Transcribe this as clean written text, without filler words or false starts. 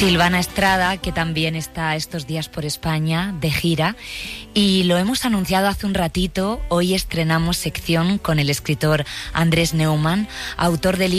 Silvana Estrada, que también está estos días por España de gira, y lo hemos anunciado hace un ratito. Hoy estrenamos sección con el escritor Andrés Neumann, autor del libro